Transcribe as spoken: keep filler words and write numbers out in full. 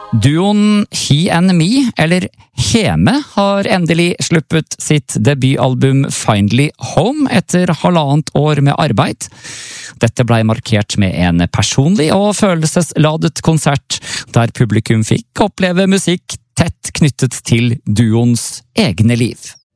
Duoen He and Me, eller Heme, har endelig sluppet sitt debutalbum Finally Home etter halvannet år med arbeid. Dette ble markert med en personlig og følelsesladet konsert, der publikum fikk oppleve musikk tett knyttet til duoens egne liv.